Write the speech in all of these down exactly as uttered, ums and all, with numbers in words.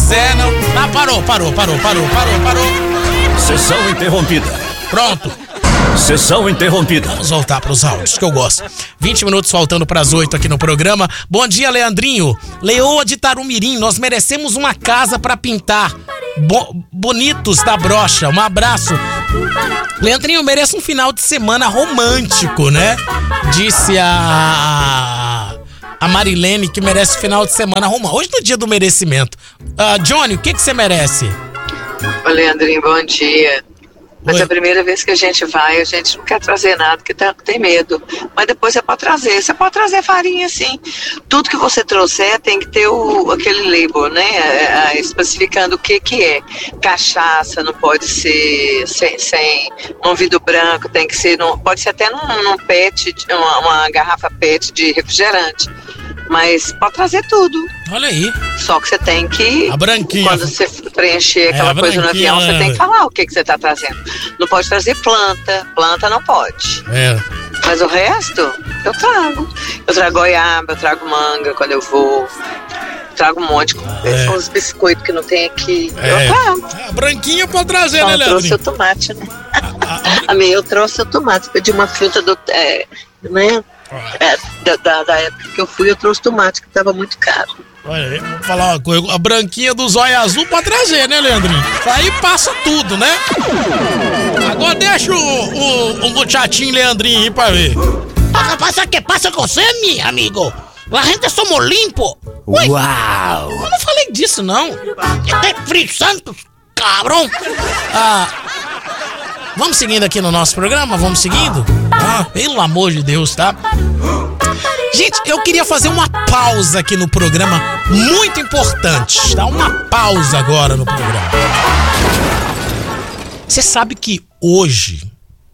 Pois é, não. Ah, parou, parou, parou, parou, parou, parou. Sessão interrompida. Pronto. Sessão interrompida. Vamos voltar para os áudios, que eu gosto. vinte minutos faltando para as oito aqui no programa. Bom dia, Leandrinho. Leoa de Tarumirim, nós merecemos uma casa para pintar. Bo- bonitos da brocha, um abraço. Leandrinho, merece um final de semana romântico, né? Disse a... A Marilene que merece um final de semana romântico. Hoje no dia do merecimento. Uh, Johnny, o que que você merece? Ô, Leandrinho, bom dia. Mas Oi. é a primeira vez que a gente vai, a gente não quer trazer nada, porque tá, tem medo. Mas depois você pode trazer. Você pode trazer farinha, sim. Tudo que você trouxer tem que ter o, aquele label, né? É, é, especificando o que que é. Cachaça não pode ser sem, sem num vidro branco, tem que ser, num, pode ser até num, num pet, uma, uma garrafa pet de refrigerante. Mas pode trazer tudo. Olha aí. Só que você tem que... A branquinha. Quando você preencher aquela É, a coisa no branquinha, avião, você né? tem que falar o que, que você está trazendo. Não pode trazer planta. Planta não pode. É. Mas o resto, eu trago. Eu trago goiaba, eu trago manga quando eu vou. Trago um monte. É. São os biscoitos que não tem aqui. É. Eu trago. A branquinha pode trazer, Só né, eu trouxe Leandrinho? o tomate, né? A minha eu trouxe o tomate. Pedi uma fruta do... É, né? É, da, da, da época que eu fui, eu trouxe tomate, que estava muito caro. Olha aí, vou falar uma coisa. A branquinha do zóio azul pode trazer, né, Leandrinho? Aí passa tudo, né? Agora deixa o, o, o muchachinho Leandrinho aí pra ver. Ah, passa que passa com você, meu amigo? La gente somos limpo. Ué, Uau! eu não falei disso, não. Até Espírito Santo, cabrão. Ah, vamos seguindo aqui no nosso programa? Vamos seguindo? Ah, pelo amor de Deus, tá? Gente, eu queria fazer uma pausa aqui no programa, muito importante, tá? Uma pausa agora no programa. Você sabe que hoje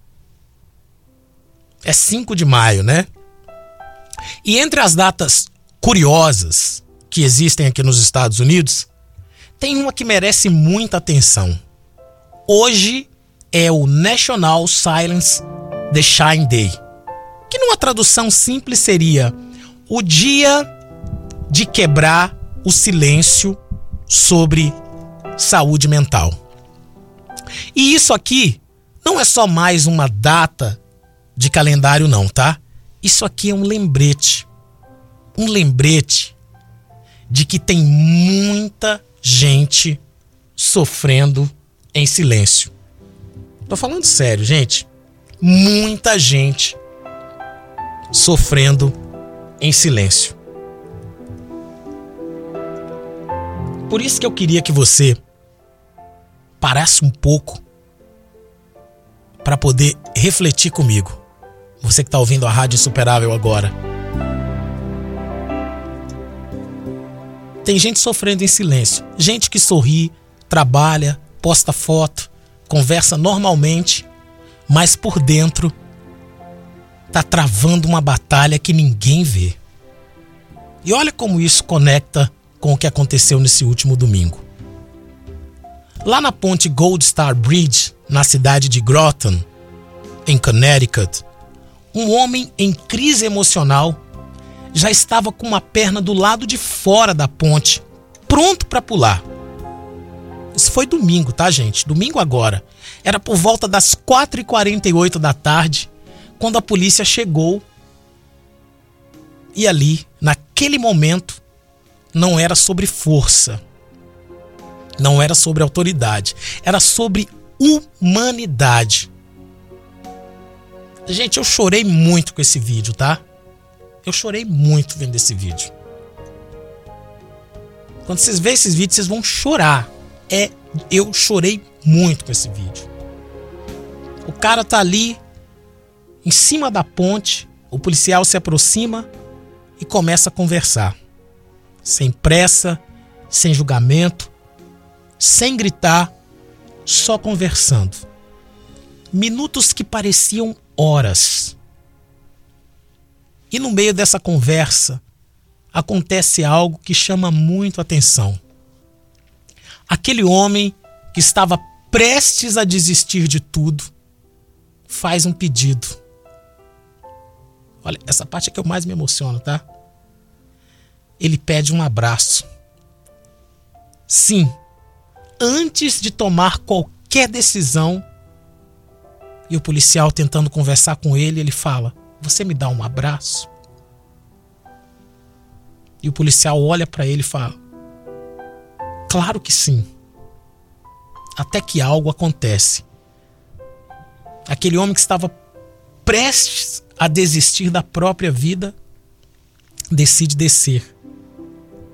é cinco de maio, né? E entre as datas curiosas que existem aqui nos Estados Unidos, tem uma que merece muita atenção. Hoje é o National Silence the Shine Day, que numa tradução simples seria o dia de quebrar o silêncio sobre saúde mental. E isso aqui não é só mais uma data de calendário não, tá? Isso aqui é um lembrete. Um lembrete de que tem muita gente sofrendo em silêncio. Tô falando sério, gente. Muita gente sofrendo em silêncio. Por isso que eu queria que você parasse um pouco para poder refletir comigo. Você que está ouvindo a Rádio Insuperável agora. Tem gente sofrendo em silêncio. Gente que sorri, trabalha, posta foto, conversa normalmente, mas por dentro tá travando uma batalha que ninguém vê. E olha como isso conecta com o que aconteceu nesse último domingo. Lá na ponte Gold Star Bridge, na cidade de Groton, em Connecticut, um homem em crise emocional já estava com uma perna do lado de fora da ponte, pronto para pular. Isso foi domingo, tá, gente? Domingo agora. Era por volta das quatro e quarenta e oito da tarde, quando a polícia chegou. E ali, naquele momento, não era sobre força. Não era sobre autoridade. Era sobre humanidade. Gente, eu chorei muito com esse vídeo, tá? Eu chorei muito vendo esse vídeo. Quando vocês verem esses vídeos, vocês vão chorar. É, eu chorei muito com esse vídeo. O cara tá ali, em cima da ponte, o policial se aproxima e começa a conversar. Sem pressa, sem julgamento, sem gritar, só conversando. Minutos que pareciam horas. E no meio dessa conversa, acontece algo que chama muito atenção. Aquele homem que estava prestes a desistir de tudo, faz um pedido. Olha, essa parte é que eu mais me emociono, tá? Ele pede um abraço. Sim, antes de tomar qualquer decisão, e o policial tentando conversar com ele, ele fala: você me dá um abraço? E o policial olha para ele e fala: claro que sim. Até que algo acontece. Aquele homem que estava prestes a desistir da própria vida decide descer.